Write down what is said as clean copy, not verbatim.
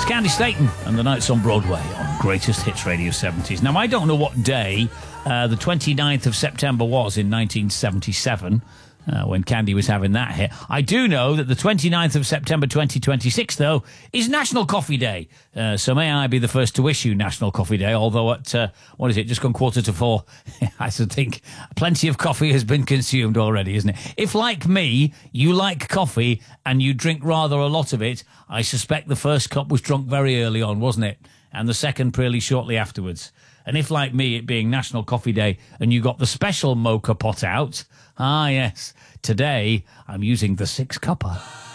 Candy Staten and the Nights on Broadway on Greatest Hits Radio 70s. Now, I don't know what day the 29th of September was in 1977 when Candy was having that hit. I do know that the 29th of September 2026, though, is National Coffee Day. So may I be the first to wish you National Coffee Day, although at, just gone 3:45, I should think plenty of coffee has been consumed already, isn't it? If, like me, you like coffee and you drink rather a lot of it, I suspect the first cup was drunk very early on, wasn't it? And the second pretty shortly afterwards. And if, like me, it being National Coffee Day and you got the special mocha pot out, yes, today I'm using the 6-cupper.